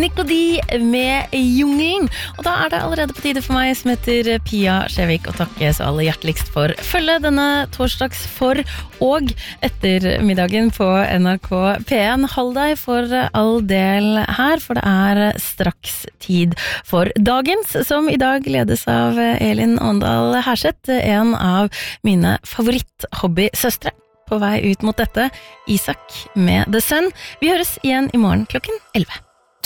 Nico D med Jungelen. Og da det allerede på tide for meg som heter Pia Skjevik å takke så aller hjerteligst for følge denne torsdags for og ettermiddagen på NRK P1. Hold deg for all del her, for det straks tid for dagens, som i dag ledes av Elin Åndal Herseth, en av mine favoritt-hobbysøstre. På vei ut mot dette, Isak med The Sun. Vi høres igjen i morgen klokken 11.